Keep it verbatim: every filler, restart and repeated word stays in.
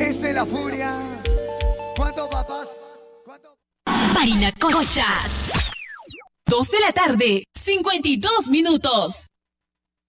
Esa es la furia. ¿Cuántos papás? ¿Cuántos? Parinacochas. Dos de la tarde, cincuenta y dos minutos.